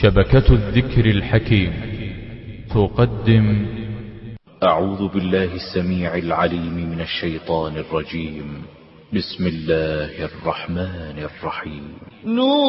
شبكة الذكر الحكيم تقدم. أعوذ بالله السميع العليم من الشيطان الرجيم. بسم الله الرحمن الرحيم.